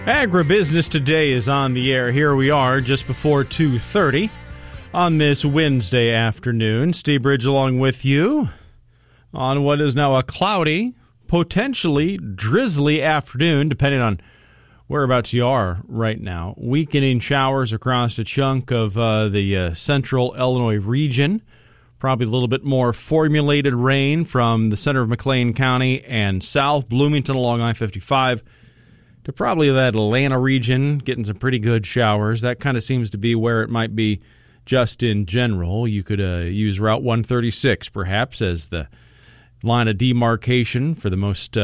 Agribusiness Today is on the air. Here we are just before 2:30 on this Wednesday afternoon. Steve Bridge along with you on what is now a cloudy, potentially drizzly afternoon, depending on whereabouts you are right now. Weakening showers across a chunk of the central Illinois region. Probably a little bit more formulated rain from the center of McLean County and south Bloomington along I-55 to probably that Atlanta region, getting some pretty good showers. That kind of seems to be where it might be just in general. You could use Route 136 perhaps as the line of demarcation for the most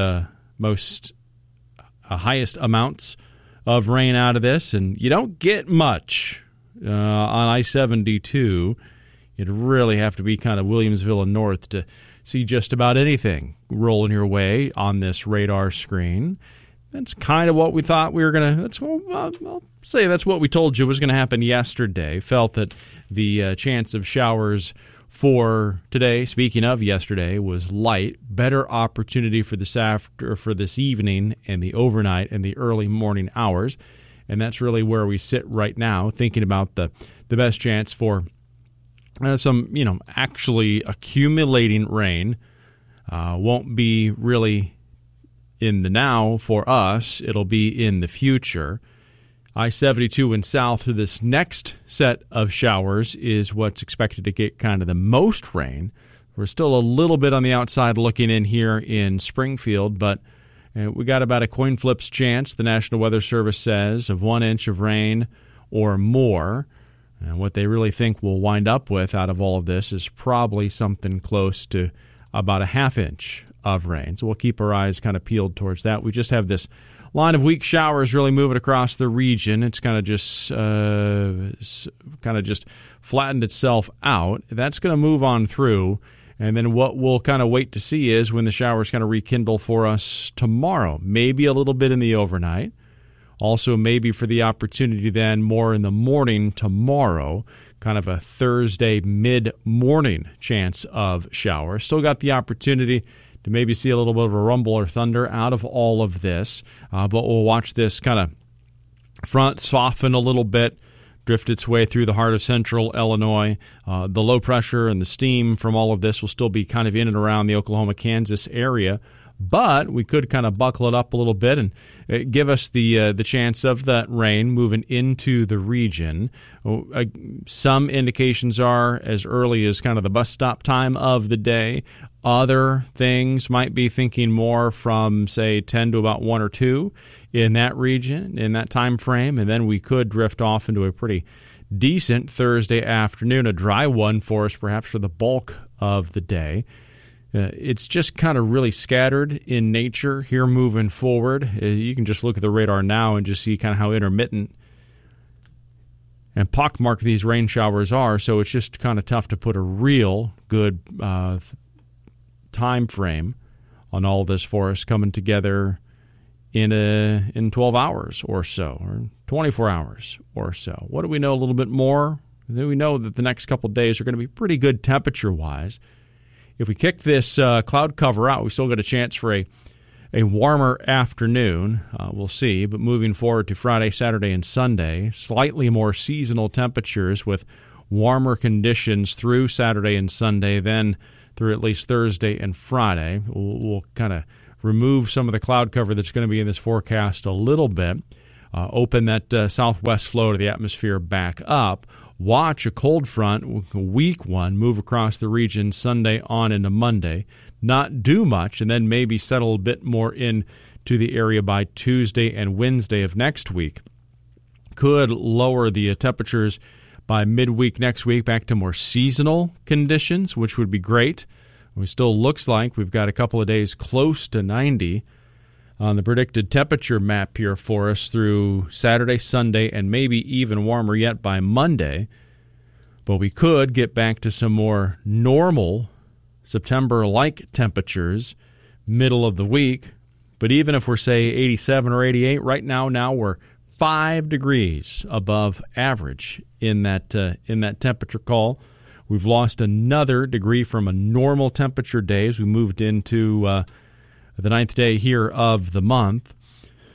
highest amounts of rain out of this. And you don't get much on I-72. You'd really have to be kind of Williamsville and north to see just about anything rolling your way on this radar screen. That's kind of what we thought we were going to, I'll say that's what we told you was going to happen yesterday. Felt that the chance of showers for today, speaking of yesterday, was light. Better opportunity for this evening and the overnight and the early morning hours. And that's really where we sit right now, thinking about the best chance for some, actually accumulating rain. Won't be really in the now for us. It'll be in the future. I-72 and south through this next set of showers is what's expected to get kind of the most rain. We're still a little bit on the outside looking in here in Springfield, but we got about a coin flip's chance, the National Weather Service says, of 1 inch of rain or more. And what they really think we'll wind up with out of all of this is probably something close to about a half inch of rain. So we'll keep our eyes kind of peeled towards that. We just have this line of weak showers really moving across the region. It's kind of just flattened itself out. That's going to move on through. And then what we'll kind of wait to see is when the showers kind of rekindle for us tomorrow. Maybe a little bit in the overnight. Also maybe for the opportunity then more in the morning tomorrow. Kind of a Thursday mid-morning chance of showers. Still got the opportunity to maybe see a little bit of a rumble or thunder out of all of this. But we'll watch this kind of front soften a little bit, drift its way through the heart of central Illinois. The low pressure and the steam from all of this will still be kind of in and around the Oklahoma-Kansas area. But we could kind of buckle it up a little bit and give us the chance of that rain moving into the region. Some indications are as early as kind of the bus stop time of the day. Other things might be thinking more from, say, 10 to about 1 or 2 in that region, in that time frame. And then we could drift off into a pretty decent Thursday afternoon, a dry one for us perhaps for the bulk of the day. It's just kind of really scattered in nature here moving forward. You can just look at the radar now and just see kind of how intermittent and pockmarked these rain showers are. So it's just kind of tough to put a real good time frame on all of this for us coming together in 12 hours or so, or 24 hours or so. What do we know a little bit more? We know that the next couple of days are going to be pretty good temperature-wise. If we kick this cloud cover out, we still got a chance for a warmer afternoon. We'll see. But moving forward to Friday, Saturday, and Sunday, slightly more seasonal temperatures with warmer conditions through Saturday and Sunday, then through at least Thursday and Friday. We'll kind of remove some of the cloud cover that's going to be in this forecast a little bit, open that southwest flow to the atmosphere back up. Watch a cold front, a weak one, move across the region Sunday on into Monday, not do much, and then maybe settle a bit more into the area by Tuesday and Wednesday of next week. Could lower the temperatures by midweek next week back to more seasonal conditions, which would be great. It still looks like we've got a couple of days close to 90 on the predicted temperature map here for us through Saturday, Sunday, and maybe even warmer yet by Monday. But we could get back to some more normal September-like temperatures middle of the week. But even if we're, say, 87 or 88, right now we're 5 degrees above average in that temperature call. We've lost another degree from a normal temperature day as we moved into the 9th day here of the month.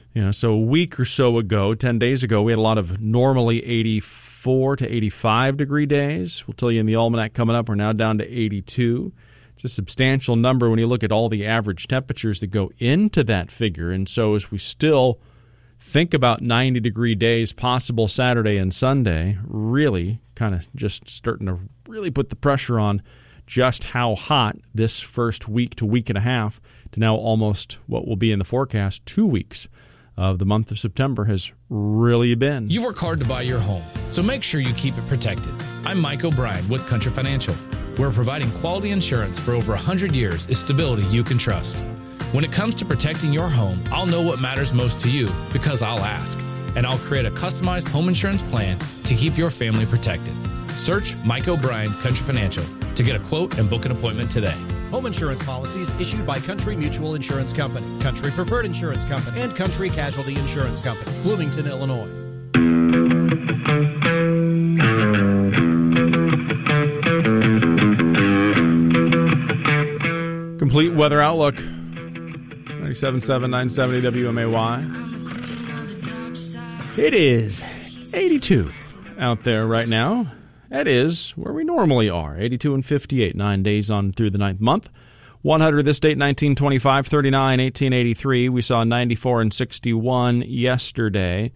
So a week or so ago, 10 days ago, we had a lot of normally 84 to 85 degree days. We'll tell you in the almanac coming up, we're now down to 82. It's a substantial number when you look at all the average temperatures that go into that figure. And so as we still think about 90 degree days possible Saturday and Sunday, really kind of just starting to really put the pressure on just how hot this first week to week and a half to now almost what will be in the forecast 2 weeks of the month of September has really been. You work hard to buy your home, so make sure you keep it protected. I'm Mike O'Brien with Country Financial. We're providing quality insurance for over 100 years is stability you can trust. When it comes to protecting your home, I'll know what matters most to you because I'll ask, and I'll create a customized home insurance plan to keep your family protected. Search Mike O'Brien Country Financial to get a quote and book an appointment today. Home insurance policies issued by Country Mutual Insurance Company, Country Preferred Insurance Company, and Country Casualty Insurance Company, Bloomington, Illinois. Complete weather outlook. 97.7, 970 WMAY. It is 82 out there right now. That is where we normally are, 82 and 58, 9 days on through the ninth month. 100 this date, 1925, 39, 1883. We saw 94 and 61 yesterday.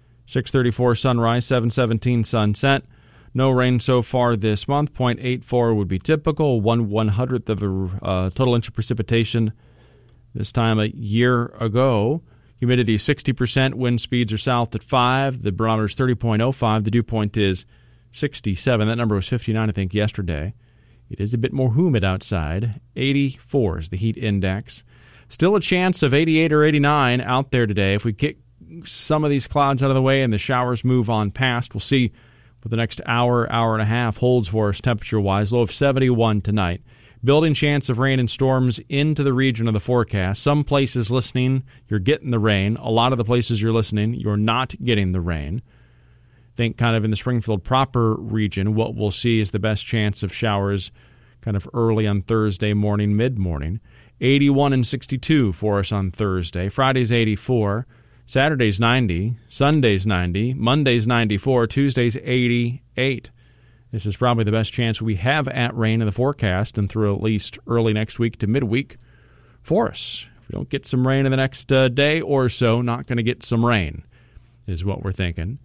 6:34 sunrise, 7:17 sunset. No rain so far this month. 0.84 would be typical. 1/100th of a total inch of precipitation this time a year ago. Humidity 60%. Wind speeds are south at 5. The barometer is 30.05. The dew point is 67. That number was 59, I think, yesterday. It is a bit more humid outside. 84 is the heat index. Still a chance of 88 or 89 out there today. If we get some of these clouds out of the way and the showers move on past, we'll see what the next hour, hour and a half holds for us temperature-wise. Low of 71 tonight. Building chance of rain and storms into the region of the forecast. Some places listening, you're getting the rain. A lot of the places you're listening, you're not getting the rain. Think kind of in the Springfield proper region, what we'll see is the best chance of showers kind of early on Thursday morning, mid-morning. 81 and 62 for us on Thursday. Friday's 84. Saturday's 90. Sunday's 90. Monday's 94. Tuesday's 88. This is probably the best chance we have at rain in the forecast and through at least early next week to midweek for us. If we don't get some rain in the next day or so, not going to get some rain is what we're thinking.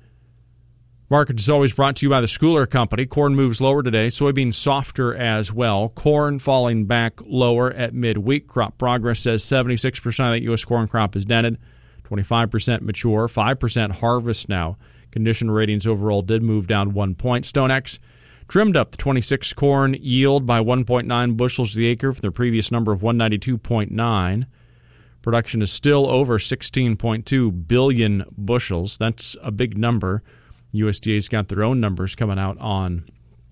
Market is always brought to you by the Schooler Company. Corn moves lower today. Soybeans softer as well. Corn falling back lower at midweek. Crop Progress says 76% of that U.S. corn crop is dented, 25% mature, 5% harvest now. Condition ratings overall did move down 1 point. StoneX trimmed up the 26 corn yield by 1.9 bushels to the acre from the previous number of 192.9. Production is still over 16.2 billion bushels. That's a big number. USDA's got their own numbers coming out on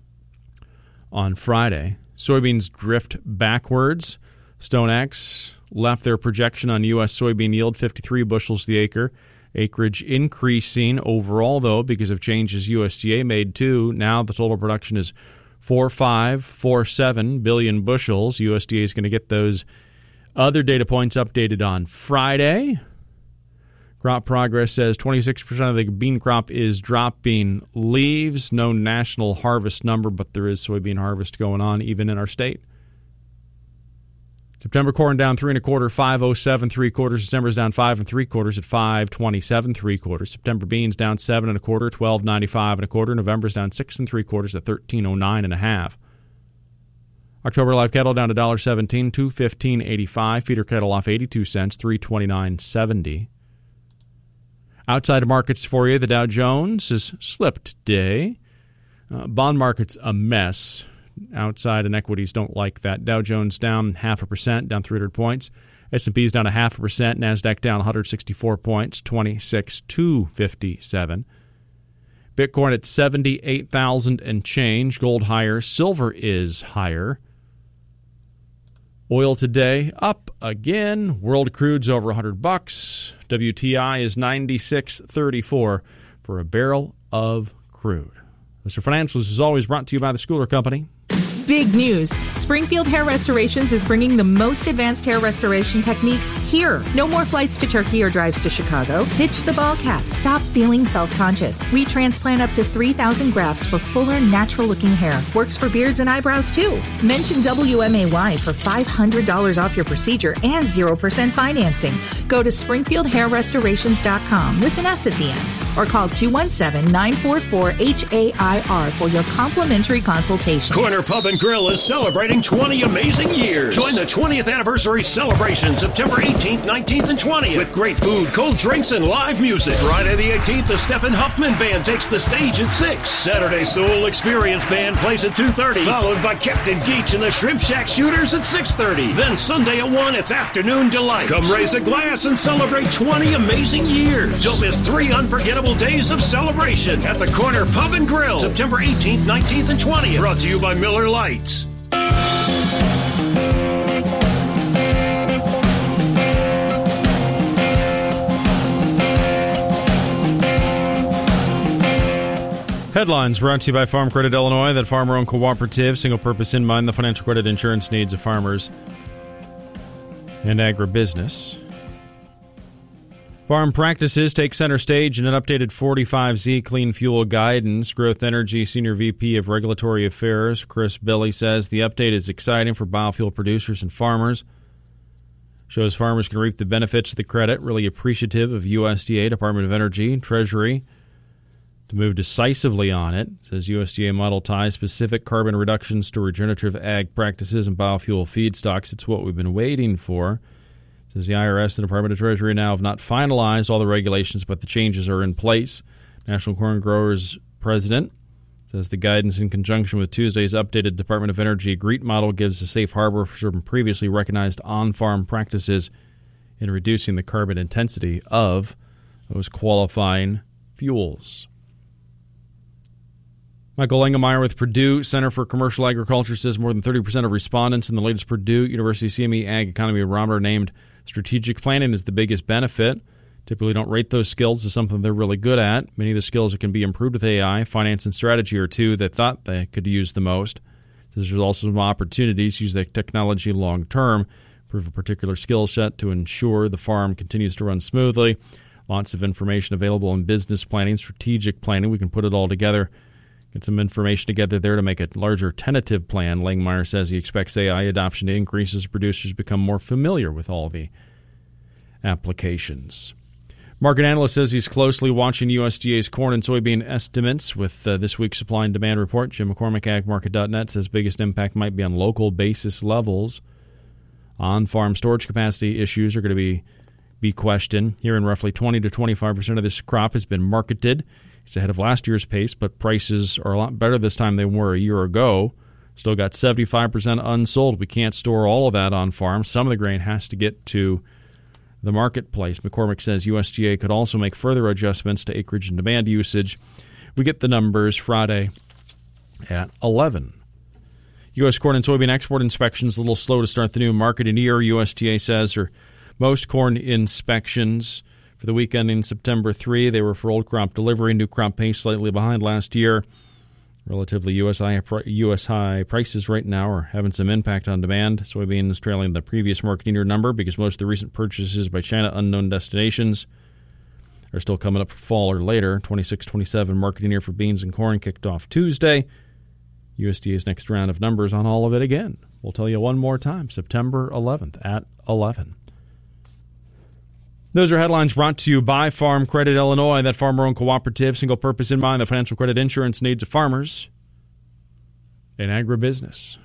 Friday. Soybeans drift backwards. StoneX left their projection on U.S. soybean yield 53 bushels to the acre. Acreage increasing overall, though, because of changes USDA made, too. Now the total production is 4.547 billion bushels. USDA is going to get those other data points updated on Friday. Crop Progress says 26% of the bean crop is dropping leaves. No national harvest number, but there is soybean harvest going on even in our state. September corn down 3 1/4, 507 3/4. December is down 5 3/4 at 527 3/4. September beans down 7 1/4, 1295 1/4. November is down 6 3/4 at 1309 1/2. October live cattle down to $1.17, $215.85. Feeder cattle off 82 cents, $329.70. Outside of markets for you, the Dow Jones has slipped today. Bond market's a mess. Outside and equities don't like that. Dow Jones down 0.5%, down 300 points. S&P's down 0.5%. NASDAQ down 164 points, 26,257. Bitcoin at 78,000 and change. Gold higher. Silver is higher. Oil today up again. World crude's over $100. WTI is $96.34 for a barrel of crude. Mr. Financials is always brought to you by the Schooler Company. Big news! Springfield Hair Restorations is bringing the most advanced hair restoration techniques here. No more flights to Turkey or drives to Chicago. Ditch the ball cap. Stop feeling self-conscious. We transplant up to 3,000 grafts for fuller, natural-looking hair. Works for beards and eyebrows, too. Mention WMAY for $500 off your procedure and 0% financing. Go to SpringfieldHairRestorations.com with an S at the end, or call 217-944-HAIR for your complimentary consultation. Corner Pub and Grill is celebrating 20 amazing years. Join the 20th anniversary celebration September 18th, 19th, and 20th with great food, cold drinks, and live music. Friday the 18th, the Stephen Huffman Band takes the stage at 6. Saturday, Soul Experience Band plays at 2:30, followed by Captain Geach and the Shrimp Shack Shooters at 6:30. Then Sunday at 1, it's Afternoon Delight. Come raise a glass and celebrate 20 amazing years. Don't miss 3 unforgettable days of celebration at the Corner Pub and Grill, September 18th, 19th, and 20th. Brought to you by Miller Lights. Headlines brought to you by Farm Credit Illinois, that farmer-owned cooperative, single purpose in mind, the financial credit insurance needs of farmers and agribusiness. Farm practices take center stage in an updated 45Z clean fuel guidance. Growth Energy Senior VP of Regulatory Affairs, Chris Billy, says the update is exciting for biofuel producers and farmers. Shows farmers can reap the benefits of the credit, really appreciative of USDA, Department of Energy, and Treasury to move decisively on it. It says USDA model ties specific carbon reductions to regenerative ag practices and biofuel feedstocks. It's what we've been waiting for. It says the IRS and Department of Treasury now have not finalized all the regulations, but the changes are in place. National Corn Growers President says the guidance in conjunction with Tuesday's updated Department of Energy GREET model gives a safe harbor for some previously recognized on-farm practices in reducing the carbon intensity of those qualifying fuels. Michael Engelmeyer with Purdue Center for Commercial Agriculture says more than 30% of respondents in the latest Purdue University CME Ag Economy Barometer named strategic planning as the biggest benefit. Typically don't rate those skills as something they're really good at. Many of the skills that can be improved with AI, finance and strategy are two that thought they could use the most. There's also some opportunities to use that technology long term, improve a particular skill set to ensure the farm continues to run smoothly. Lots of information available in business planning, strategic planning. We can put it all together. Get some information together there to make a larger tentative plan. Langmeyer says he expects AI adoption to increase as producers become more familiar with all the applications. Market analyst says he's closely watching USDA's corn and soybean estimates with this week's supply and demand report. Jim McCormick, agmarket.net, says biggest impact might be on local basis levels. On-farm storage capacity issues are going to be questioned. Here in roughly 20 to 25% of this crop has been marketed. It's ahead of last year's pace, but prices are a lot better this time than they were a year ago. Still got 75% unsold. We can't store all of that on farm. Some of the grain has to get to the marketplace. McCormick says USDA could also make further adjustments to acreage and demand usage. We get the numbers Friday at 11. U.S. corn and soybean export inspections a little slow to start the new marketing year, USDA says, or most corn inspections for the week ending September 3, they were for old crop delivery. New crop pace slightly behind last year. Relatively U.S. high prices right now are having some impact on demand. Soybeans trailing the previous marketing year number because most of the recent purchases by China unknown destinations are still coming up for fall or later. 26-27 marketing year for beans and corn kicked off Tuesday. USDA's next round of numbers on all of it again. We'll tell you one more time, September 11th at 11. Those are headlines brought to you by Farm Credit Illinois, that farmer-owned cooperative, single purpose in mind, the financial credit insurance needs of farmers and agribusiness.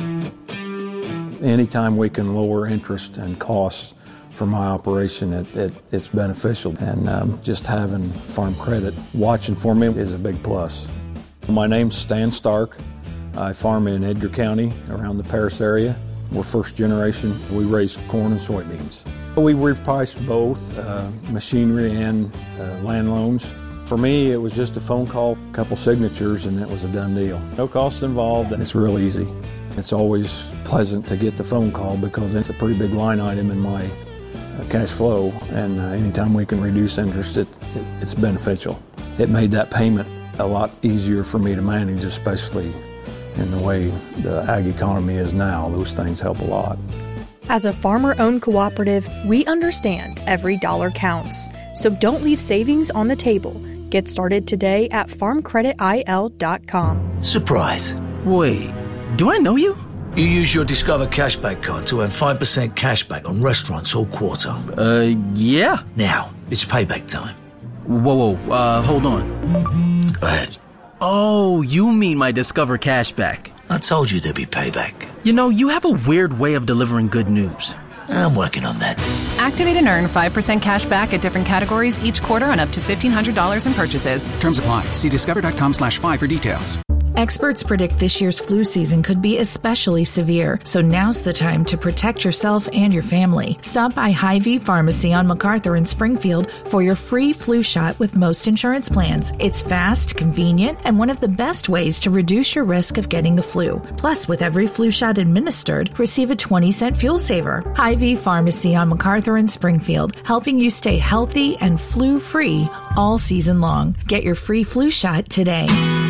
Anytime we can lower interest and costs for my operation, it's beneficial. And just having Farm Credit watching for me is a big plus. My name's Stan Stark. I farm in Edgar County around the Paris area. We're first generation. We raise corn and soybeans. We've repriced both machinery and land loans. For me, it was just a phone call, a couple signatures, and it was a done deal. No costs involved, and it's real easy. It's always pleasant to get the phone call because it's a pretty big line item in my cash flow, and anytime we can reduce interest, it's beneficial. It made that payment a lot easier for me to manage, especially in the way the ag economy is now, those things help a lot. As a farmer-owned cooperative, we understand every dollar counts. So don't leave savings on the table. Get started today at farmcreditil.com. Surprise. Wait, do I know you? You use your Discover Cashback card to earn 5% cashback on restaurants all quarter. Yeah. Now, it's payback time. Whoa, hold on. Go ahead. Oh, you mean my Discover Cashback. I told you there'd be payback. You know, you have a weird way of delivering good news. I'm working on that. Activate and earn 5% cash back at different categories each quarter on up to $1,500 in purchases. Terms apply. See discover.com/5 for details. Experts predict this year's flu season could be especially severe, so now's the time to protect yourself and your family. Stop by Hy-Vee Pharmacy on MacArthur in Springfield for your free flu shot with most insurance plans. It's fast, convenient, and one of the best ways to reduce your risk of getting the flu. Plus, with every flu shot administered, receive a 20-cent fuel saver. Hy-Vee Pharmacy on MacArthur in Springfield, helping you stay healthy and flu-free all season long. Get your free flu shot today.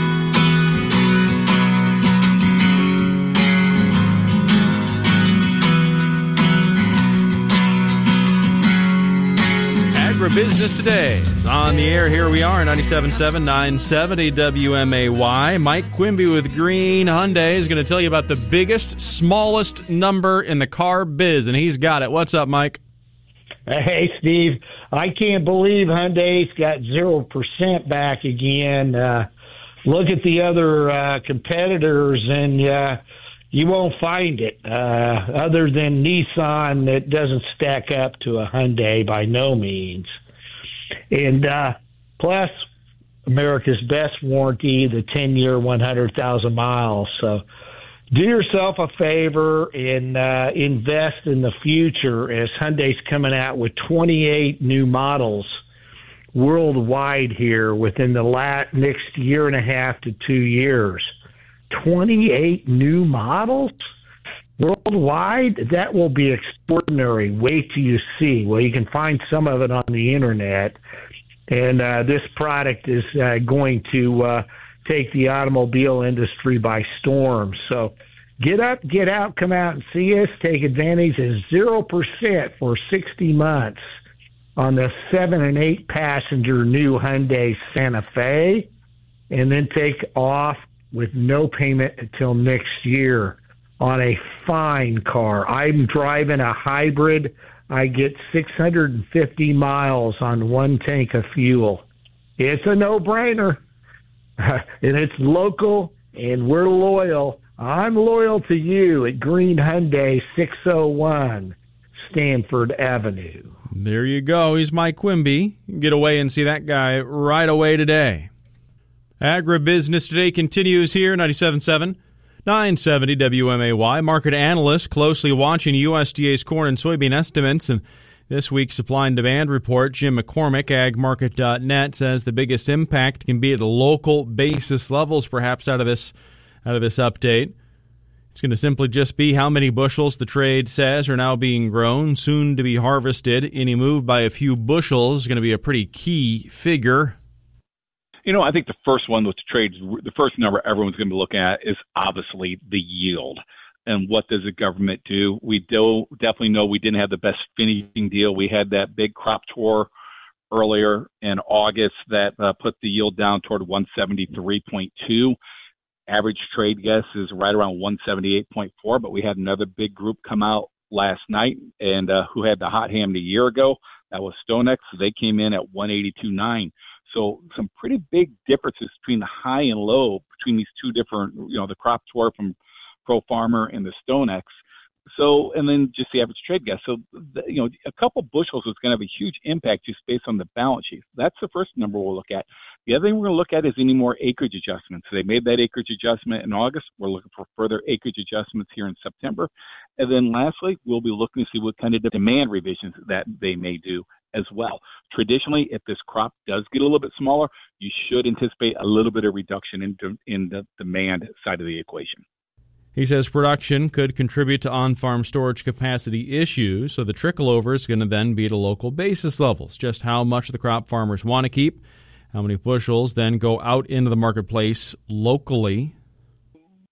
Agribusiness Today is on the air. Here we are, 97.7, 970 WMAY. Mike Quimby with Green Hyundai is going to tell you about the biggest, smallest number in the car biz, and he's got it. What's up, Mike? Hey, Steve. I can't believe Hyundai's got 0% back again. Look at the other competitors, and you won't find it. Other than Nissan, it doesn't stack up to a Hyundai by no means. And plus, America's best warranty, the 10-year, 100,000 miles. So do yourself a favor and invest in the future, as Hyundai's coming out with 28 new models worldwide here within the next year and a half to 2 years. 28 new models worldwide? That will be extraordinary. Wait till you see. Well, you can find some of it on the internet. And this product is going to take the automobile industry by storm. So get up, get out, come out and see us. Take advantage of 0% for 60 months on the 7 and 8 passenger new Hyundai Santa Fe, and then take off with no payment until next year on a fine car. I'm driving a hybrid. I get 650 miles on one tank of fuel. It's a no-brainer. And it's local, and we're loyal. I'm loyal to you at Green Hyundai, 601 Stanford Avenue. There you go. He's Mike Quimby. Get away and see that guy right away today. Agribusiness Today continues here, 97.7, 970 WMAY. Market analysts closely watching USDA's corn and soybean estimates. And this week's supply and demand report, Jim McCormick, agmarket.net, says the biggest impact can be at the local basis levels, perhaps out of this update. It's going to simply just be how many bushels the trade says are now being grown, soon to be harvested. Any move by a few bushels is going to be a pretty key figure. You know, I think the first one with the trades, the first number everyone's going to be looking at is obviously the yield. And what does the government do? We definitely know we didn't have the best finishing deal. We had that big crop tour earlier in August that put the yield down toward 173.2. Average trade guess is right around 178.4, but we had another big group come out last night and who had the hot hand a year ago. That was StoneX. They came in at 182.9. So some pretty big differences between the high and low between these two different, the crop tour from Pro Farmer and the StoneX. So, and then just the average trade guess. So, a couple bushels is going to have a huge impact just based on the balance sheet. That's the first number we'll look at. The other thing we're going to look at is any more acreage adjustments. So they made that acreage adjustment in August. We're looking for further acreage adjustments here in September. And then lastly, we'll be looking to see what kind of demand revisions that they may do as well. Traditionally, if this crop does get a little bit smaller, you should anticipate a little bit of reduction in the demand side of the equation. He says production could contribute to on-farm storage capacity issues, so the trickle-over is going to then be to local basis levels. Just how much the crop farmers want to keep, how many bushels then go out into the marketplace locally.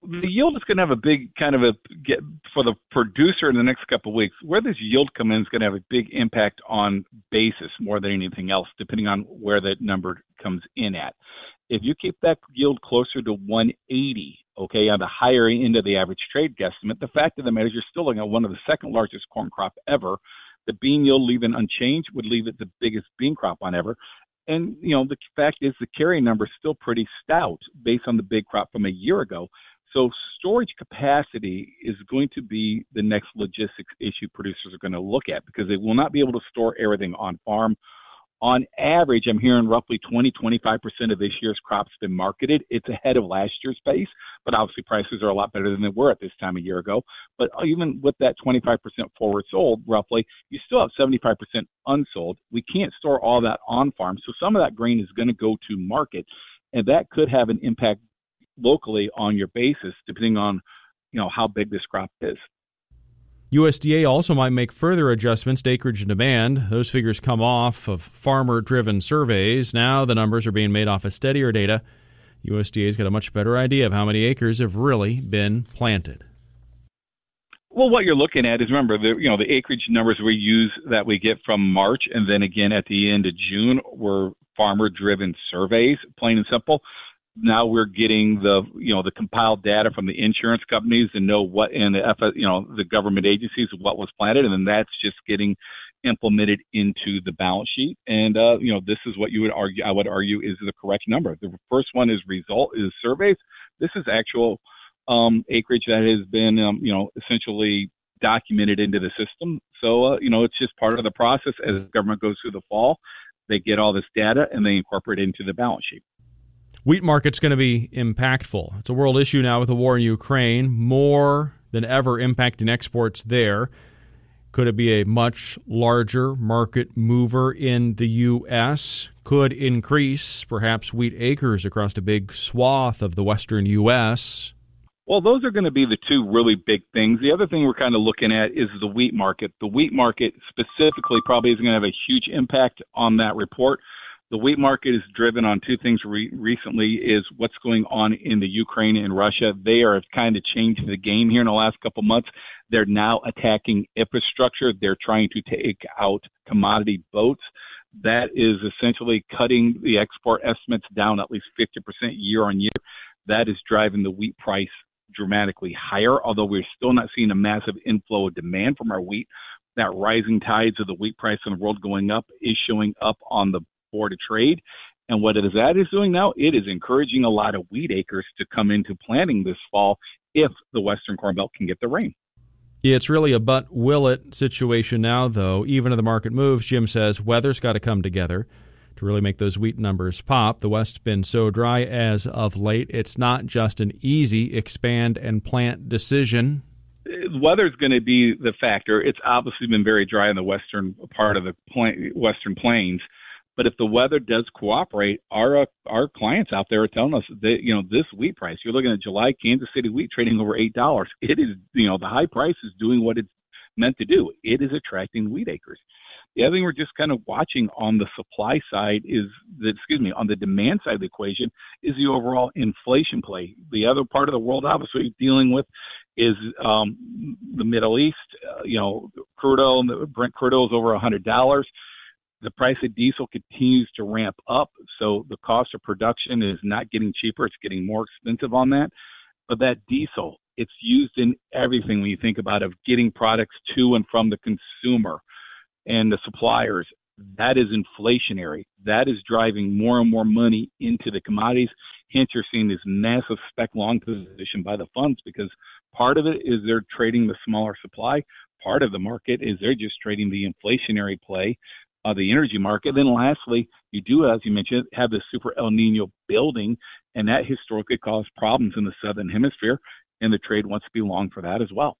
the yield is going to have a big for the producer in the next couple of weeks. Where this yield comes in is going to have a big impact on basis more than anything else, depending on where that number comes in at. If you keep that yield closer to 180, okay, on the higher end of the average trade guesstimate, the fact of the matter is you're still looking at one of the second largest corn crop ever. The bean yield leaving unchanged would leave it the biggest bean crop on ever. And, the fact is the carry number is still pretty stout based on the big crop from a year ago. So storage capacity is going to be the next logistics issue producers are going to look at, because they will not be able to store everything on farm. On average, I'm hearing roughly 20-25% of this year's crop's been marketed. It's ahead of last year's pace, but obviously prices are a lot better than they were at this time a year ago. But even with that 25% forward sold, roughly, you still have 75% unsold. We can't store all that on farm, so some of that grain is going to go to market, and that could have an impact locally on your basis, depending on how big this crop is. USDA also might make further adjustments to acreage and demand. Those figures come off of farmer-driven surveys. Now the numbers are being made off of steadier data. USDA's got a much better idea of how many acres have really been planted. Well, what you're looking at is, remember, the acreage numbers that we get from March, and then again at the end of June were farmer-driven surveys, plain and simple. Now we're getting the compiled data from the insurance companies to know what in the government agencies what was planted, and then that's just getting implemented into the balance sheet. And this is what I would argue is the correct number. The first one is surveys. This is actual acreage that has been essentially documented into the system. So it's just part of the process as the government goes through the fall. They get all this data and they incorporate it into the balance sheet. Wheat market's going to be impactful. It's a world issue now with the war in Ukraine, more than ever impacting exports there. Could it be a much larger market mover in the U.S.? Could increase perhaps wheat acres across a big swath of the western U.S.? Well, those are going to be the two really big things. The other thing we're kind of looking at is the wheat market. The wheat market specifically probably isn't going to have a huge impact on that report. The wheat market is driven on two things recently, is what's going on in the Ukraine and Russia. They are kind of changed the game here in the last couple months. They're now attacking infrastructure. They're trying to take out commodity boats. That is essentially cutting the export estimates down at least 50% year on year. That is driving the wheat price dramatically higher, although we're still not seeing a massive inflow of demand from our wheat. That rising tides of the wheat price in the world going up is showing up on the Board of Trade. And what that is doing now, it is encouraging a lot of wheat acres to come into planting this fall if the Western Corn Belt can get the rain. It's really a but will it situation now, though. Even if the market moves, Jim says weather's got to come together to really make those wheat numbers pop. The West's been so dry as of late. It's not just an easy expand and plant decision. Weather's going to be the factor. It's obviously been very dry in the western part of the Western Plains. But if the weather does cooperate, our clients out there are telling us that, this wheat price, you're looking at July Kansas City wheat trading over $8. It is, the high price is doing what it's meant to do. It is attracting wheat acres. The other thing we're just kind of watching on the supply side on the demand side of the equation is the overall inflation play. The other part of the world obviously dealing with is the Middle East. Crude oil, Brent crude oil is over $100. The price of diesel continues to ramp up, so the cost of production is not getting cheaper. It's getting more expensive on that. But that diesel, it's used in everything when you think about it, of getting products to and from the consumer and the suppliers. That is inflationary. That is driving more and more money into the commodities. Hence, you're seeing this massive spec long position by the funds, because part of it is they're trading the smaller supply. Part of the market is they're just trading the inflationary play of the energy market. Then lastly, you do, as you mentioned, have the super El Nino building, and that historically caused problems in the southern hemisphere, and the trade wants to be long for that as well.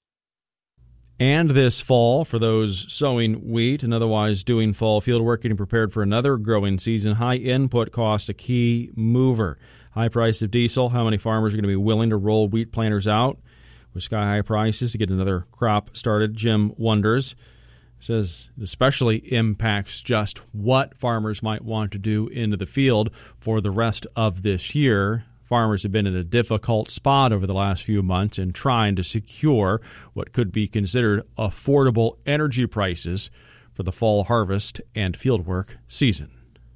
And this fall, for those sowing wheat and otherwise doing fall field work, getting prepared for another growing season, high input cost, a key mover. High price of diesel, how many farmers are going to be willing to roll wheat planters out with sky-high prices to get another crop started? Jim wonders. Says it especially impacts just what farmers might want to do into the field for the rest of this year. Farmers have been in a difficult spot over the last few months in trying to secure what could be considered affordable energy prices for the fall harvest and fieldwork season.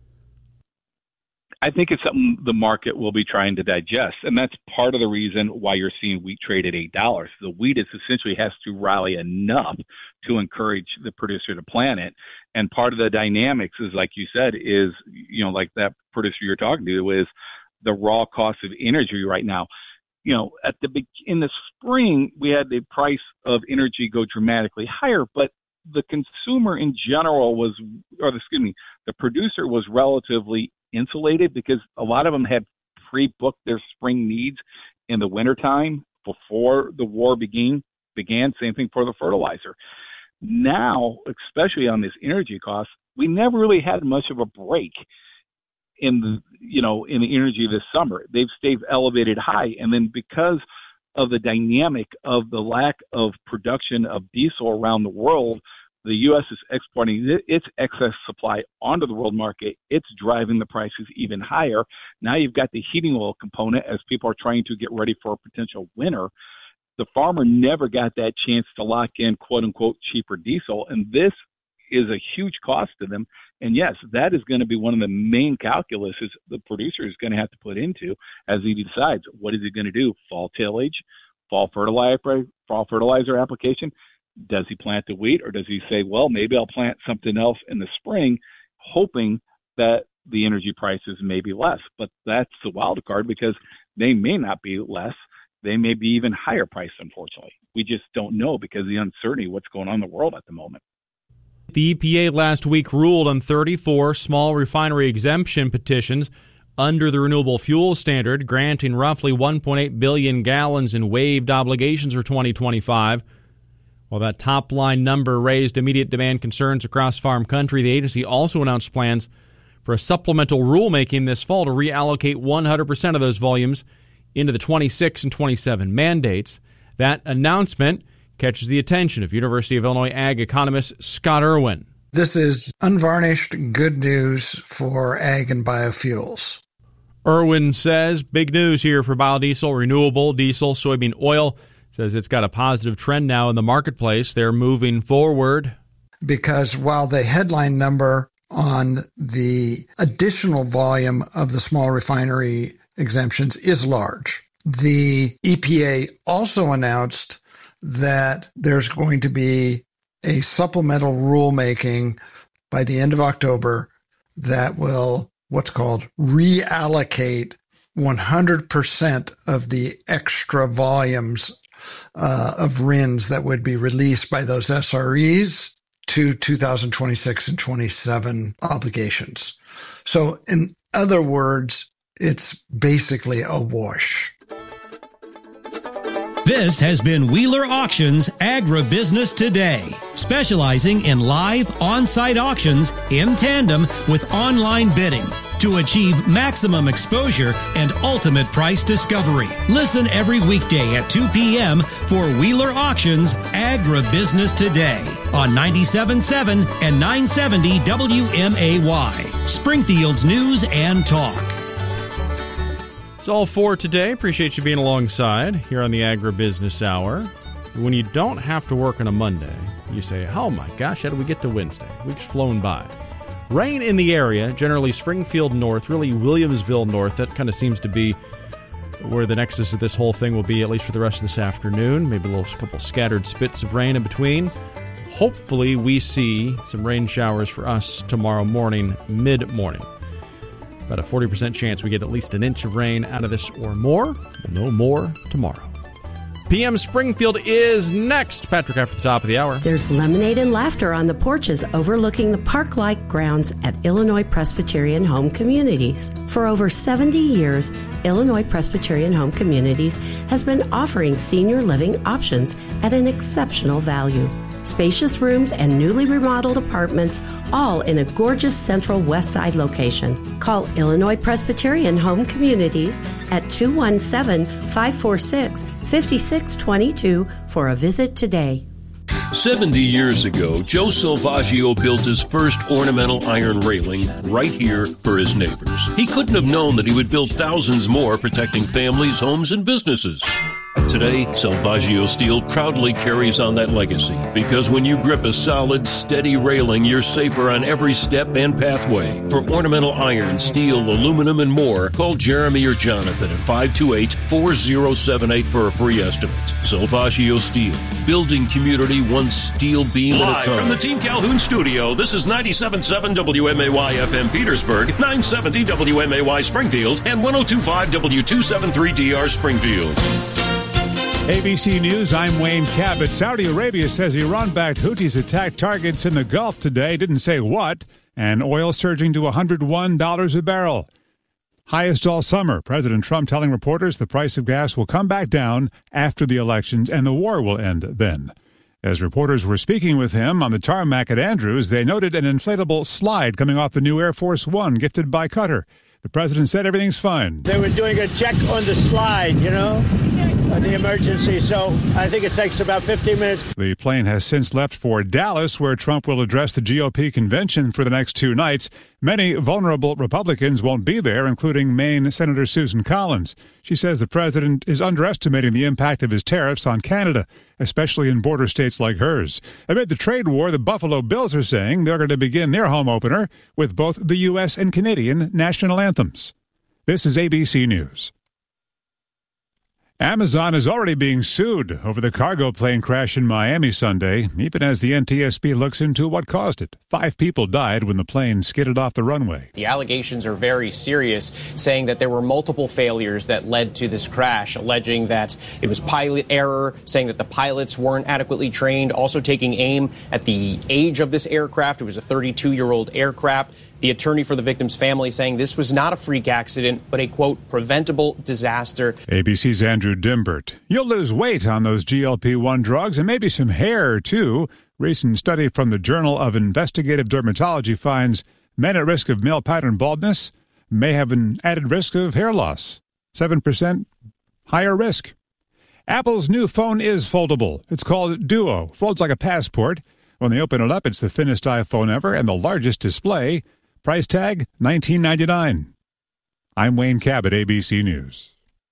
I think it's something the market will be trying to digest, and that's part of the reason why you're seeing wheat trade at $8. The wheat essentially has to rally enough to encourage the producer to plant it, and part of the dynamics is, like you said, is, like that producer you're talking to, is the raw cost of energy right now. In the spring, we had the price of energy go dramatically higher, but the consumer in general the producer was relatively insulated because a lot of them had pre-booked their spring needs in the wintertime before the war began. Same thing for the fertilizer. Now, especially on this energy cost, we never really had much of a break in the energy this summer. They've stayed elevated high, and then because of the dynamic of the lack of production of diesel around the world, the U.S. is exporting its excess supply onto the world market. It's driving the prices even higher. Now you've got the heating oil component as people are trying to get ready for a potential winter. The farmer never got that chance to lock in, quote unquote, cheaper diesel. And this is a huge cost to them. And yes, that is going to be one of the main calculuses the producer is going to have to put into as he decides what is he going to do, fall tillage, fall fertilizer application. Does he plant the wheat, or does he say, well, maybe I'll plant something else in the spring, hoping that the energy prices may be less? But that's the wild card, because they may not be less. They may be even higher priced, unfortunately. We just don't know because of the uncertainty of what's going on in the world at the moment. The EPA last week ruled on 34 small refinery exemption petitions under the Renewable Fuel Standard, granting roughly 1.8 billion gallons in waived obligations for 2025. While that top-line number raised immediate demand concerns across farm country, the agency also announced plans for a supplemental rulemaking this fall to reallocate 100% of those volumes into the 26 and 27 mandates. That announcement catches the attention of University of Illinois ag economist Scott Irwin. This is unvarnished good news for ag and biofuels. Irwin says big news here for biodiesel, renewable diesel, soybean oil. Says it's got a positive trend now in the marketplace. They're moving forward. Because while the headline number on the additional volume of the small refinery exemptions is large, the EPA also announced that there's going to be a supplemental rulemaking by the end of October that will what's called reallocate 100% of the extra volumes of RINs that would be released by those SREs to 2026 and 27 obligations. So in other words, it's basically a wash. This has been Wheeler Auctions Agribusiness Today, specializing in live on-site auctions in tandem with online bidding to achieve maximum exposure and ultimate price discovery. Listen every weekday at 2 p.m. for Wheeler Auctions Agribusiness Today on 97.7 and 970 WMAY, Springfield's News and Talk. It's all for today. Appreciate you being alongside here on the Agribusiness Hour. When you don't have to work on a Monday, you say, oh my gosh, how do we get to Wednesday? We've just flown by. Rain in the area, generally Springfield north, really Williamsville north. That kind of seems to be where the nexus of this whole thing will be, at least for the rest of this afternoon. Maybe a couple scattered spits of rain in between. Hopefully we see some rain showers for us tomorrow morning, mid-morning. About a 40% chance we get at least an inch of rain out of this or more. We'll know more tomorrow. PM Springfield is next. Patrick after the top of the hour. There's lemonade and laughter on the porches overlooking the park-like grounds at Illinois Presbyterian Home Communities. For over 70 years, Illinois Presbyterian Home Communities has been offering senior living options at an exceptional value. Spacious rooms and newly remodeled apartments, all in a gorgeous central west side location. Call Illinois Presbyterian Home Communities at 217-546-5622 for a visit today. 70 years ago, Joe Salvaggio built his first ornamental iron railing right here for his neighbors. He couldn't have known that he would build thousands more, protecting families, homes, and businesses. Today, Salvaggio Steel proudly carries on that legacy, because when you grip a solid, steady railing, you're safer on every step and pathway. For ornamental iron, steel, aluminum, and more, call Jeremy or Jonathan at 528-4078 for a free estimate. Salvaggio Steel, building community one steel beam at a time. Live from the Team Calhoun studio, this is 97.7 WMAY FM Petersburg, 970 WMAY Springfield, and 102.5 W273DR Springfield. ABC News, I'm Wayne Cabot. Saudi Arabia says Iran-backed Houthis attacked targets in the Gulf today. Didn't say what. And oil surging to $101 a barrel. Highest all summer. President Trump telling reporters the price of gas will come back down after the elections and the war will end then. As reporters were speaking with him on the tarmac at Andrews, they noted an inflatable slide coming off the new Air Force One gifted by Qatar. The president said everything's fine. They were doing a check on the slide, on the emergency, so I think it takes about 15 minutes. The plane has since left for Dallas, where Trump will address the GOP convention for the next 2 nights. Many vulnerable Republicans won't be there, including Maine Senator Susan Collins. She says the president is underestimating the impact of his tariffs on Canada, especially in border states like hers. Amid the trade war, the Buffalo Bills are saying they're going to begin their home opener with both the U.S. and Canadian national anthems. This is ABC News. Amazon is already being sued over the cargo plane crash in Miami Sunday, even as the NTSB looks into what caused it. 5 people died when the plane skidded off the runway. The allegations are very serious, saying that there were multiple failures that led to this crash, alleging that it was pilot error, saying that the pilots weren't adequately trained, also taking aim at the age of this aircraft. It was a 32-year-old aircraft. The attorney for the victim's family saying this was not a freak accident, but a, quote, preventable disaster. ABC's Andrew Dimbert. You'll lose weight on those GLP-1 drugs and maybe some hair, too. Recent study from the Journal of Investigative Dermatology finds men at risk of male pattern baldness may have an added risk of hair loss. 7% higher risk. Apple's new phone is foldable. It's called Duo. Folds like a passport. When they open it up, it's the thinnest iPhone ever and the largest display. Price tag, $19.99. I'm Wayne Cabot, ABC News.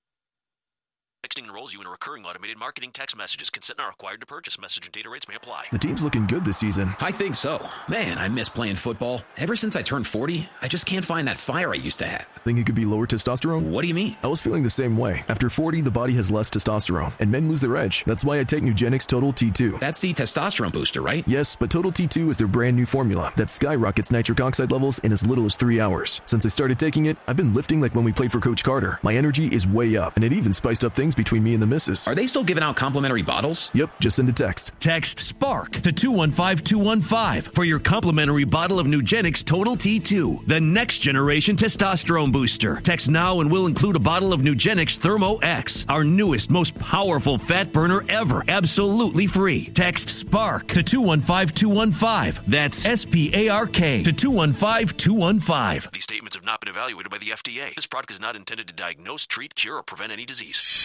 Texting enrolls you in a recurring automated marketing text messages. Consent not required to purchase. Message and data rates may apply. The team's looking good this season. I think so. Man, I miss playing football. Ever since I turned 40, I just can't find that fire I used to have. Think it could be lower testosterone? What do you mean? I was feeling the same way. After 40, the body has less testosterone, and men lose their edge. That's why I take Nugenix Total T2. That's the testosterone booster, right? Yes, but Total T2 is their brand new formula that skyrockets nitric oxide levels in as little as 3 hours. Since I started taking it, I've been lifting like when we played for Coach Carter. My energy is way up, and it even spiced up things between me and the missus. Are they still giving out complimentary bottles? Yep, just send a text. Text SPARK to 215-215 for your complimentary bottle of Nugenix Total T2, the next generation testosterone booster. Text now and we'll include a bottle of Nugenix Thermo X, our newest, most powerful fat burner ever, absolutely free. Text SPARK to 215-215. That's SPARK to 215-215. These statements have not been evaluated by the FDA. This product is not intended to diagnose, treat, cure, or prevent any disease.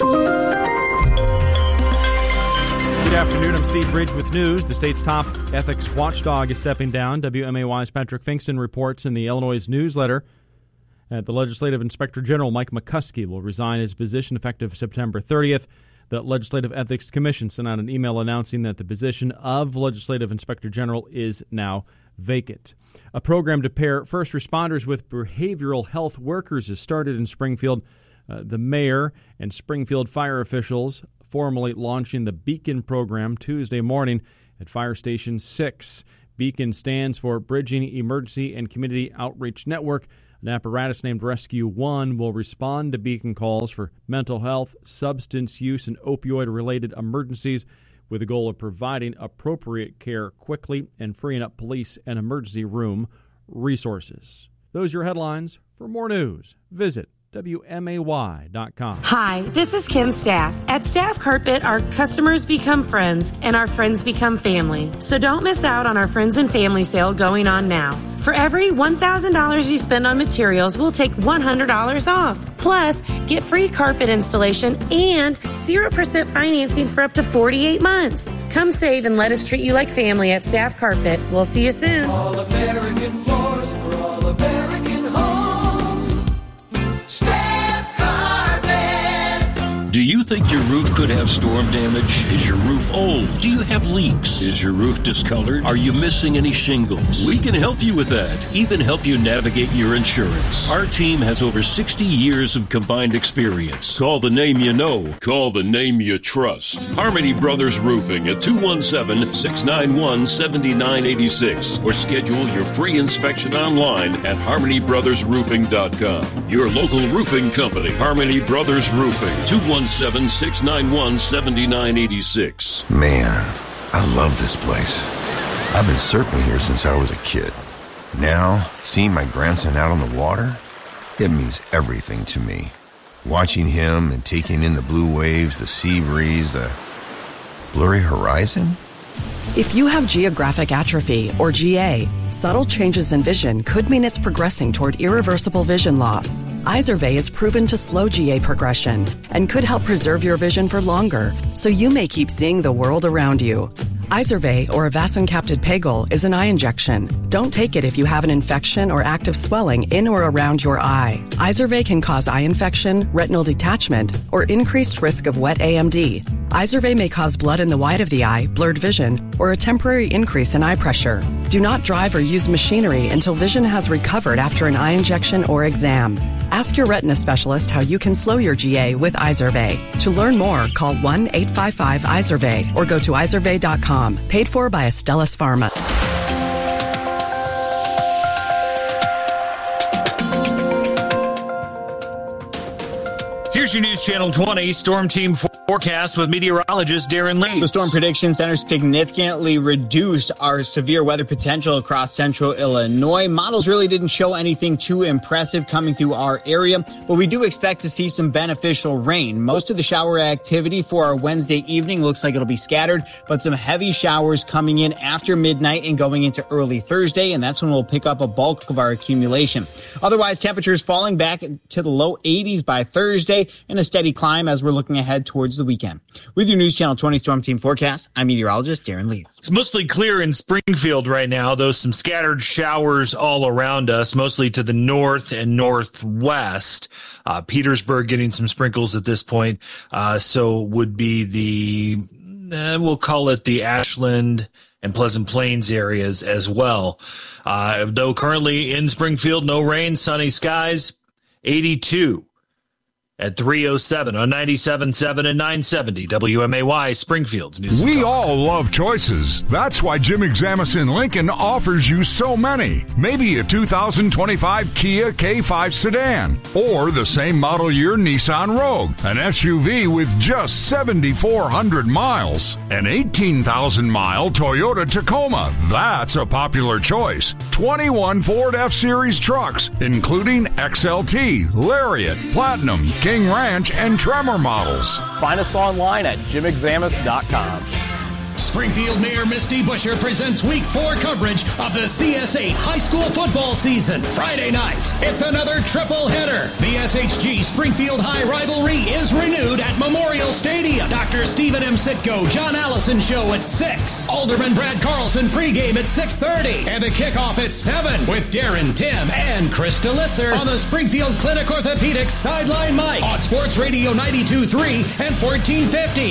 Good afternoon. I'm Steve Bridge with news. The state's top ethics watchdog is stepping down. WMAY's Patrick Finkston reports in the Illinois newsletter that the Legislative Inspector General, Mike McCuskey, will resign his position effective September 30th. The Legislative Ethics Commission sent out an email announcing that the position of Legislative Inspector General is now vacant. A program to pair first responders with behavioral health workers has started in Springfield. The mayor and Springfield fire officials formally launching the Beacon program Tuesday morning at Fire Station 6. Beacon stands for Bridging Emergency and Community Outreach Network. An apparatus named Rescue One will respond to Beacon calls for mental health, substance use, and opioid-related emergencies with the goal of providing appropriate care quickly and freeing up police and emergency room resources. Those are your headlines. For more news, visit WMAY.com. Hi, this is Kim Staff. At Staff Carpet, our customers become friends and our friends become family. So don't miss out on our Friends and Family sale going on now. For every $1,000 you spend on materials, we'll take $100 off. Plus, get free carpet installation and 0% financing for up to 48 months. Come save and let us treat you like family at Staff Carpet. We'll see you soon. All American floors for all American homes. Staff Carpet. Do you think your roof could have storm damage? Is your roof old? Do you have leaks? Is your roof discolored? Are you missing any shingles? We can help you with that. Even help you navigate your insurance. Our team has over 60 years of combined experience. Call the name you know. Call the name you trust. Harmony Brothers Roofing at 217-691-7986 or schedule your free inspection online at harmonybrothersroofing.com. Your local roofing company, Harmony Brothers Roofing, 217-691-7986. Man, I love this place. I've been surfing here since I was a kid. Now, seeing my grandson out on the water, it means everything to me. Watching him and taking in the blue waves, the sea breeze, the blurry horizon. If you have geographic atrophy, or GA, subtle changes in vision could mean it's progressing toward irreversible vision loss. Izervay is proven to slow GA progression and could help preserve your vision for longer, so you may keep seeing the world around you. Izervay, or avacincaptad pegol, is an eye injection. Don't take it if you have an infection or active swelling in or around your eye. Izervay can cause eye infection, retinal detachment, or increased risk of wet AMD. Izervay may cause blood in the white of the eye, blurred vision, or a temporary increase in eye pressure. Do not drive or use machinery until vision has recovered after an eye injection or exam. Ask your retina specialist how you can slow your GA with Izervay. To learn more, call 1-855-IZERVAY or go to izervay.com. Paid for by Astellas Pharma. Here's your News Channel 20 Storm Team forecast with meteorologist Darren Lee. The Storm Prediction Center significantly reduced our severe weather potential across central Illinois. Models really didn't show anything too impressive coming through our area, but we do expect to see some beneficial rain. Most of the shower activity for our Wednesday evening looks like it'll be scattered, but some heavy showers coming in after midnight and going into early Thursday, and that's when we'll pick up a bulk of our accumulation. Otherwise, temperatures falling back to the low 80s by Thursday and a steady climb as we're looking ahead towards the weekend. With your News Channel 20 Storm Team forecast, I'm meteorologist Darren Leeds. It's mostly clear in Springfield right now, though some scattered showers all around us, mostly to the north and northwest. Petersburg getting some sprinkles at this point. So would be the, we'll call it the Ashland and Pleasant Plains areas as well. Though currently in Springfield, no rain, sunny skies, 82. At 3:07 on 97.7 and 970 WMAY Springfield's News. We all love choices. That's why Jim Examison Lincoln offers you so many. Maybe a 2025 Kia K5 sedan, or the same model year Nissan Rogue, an SUV with just 7,400 miles. An 18,000-mile Toyota Tacoma. That's a popular choice. 21 Ford F-Series trucks, including XLT, Lariat, Platinum, King Ranch, and Tremor models. Find us online at jimexamus.com. Springfield Mayor Misty Buscher presents Week 4 coverage of the CS8 high school football season. Friday night, it's another triple header. The SHG Springfield High rivalry is renewed at Memorial Stadium. Dr. Stephen M. Sitko, John Allison show at 6. Alderman Brad Carlson pregame at 6:30. And the kickoff at 7 with Darren, Tim, and Chris DeLisser on the Springfield Clinic Orthopedics sideline mic on Sports Radio 92.3 and 1450.